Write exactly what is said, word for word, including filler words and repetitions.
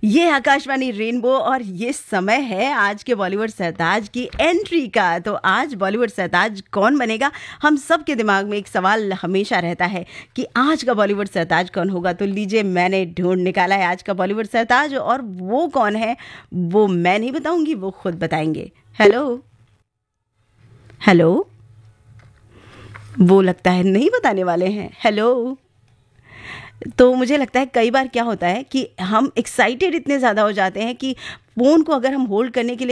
ये आकाशवाणी रेनबो और ये समय है आज के बॉलीवुड सरताज की एंट्री का। तो आज बॉलीवुड सरताज कौन बनेगा, हम सब के दिमाग में एक सवाल हमेशा रहता है कि आज का बॉलीवुड सरताज कौन होगा। तो लीजिए, मैंने ढूंढ निकाला है आज का बॉलीवुड सरताज, और वो कौन है वो मैं नहीं बताऊंगी, वो खुद बताएंगे। हेलो हेलो, वो लगता है नहीं बताने वाले हैं। हेलो, तो मुझे लगता है कई बार क्या होता है कि हम एक्साइटेड इतने ज़्यादा हो जाते हैं कि फ़ोन को अगर हम होल्ड करने के लिए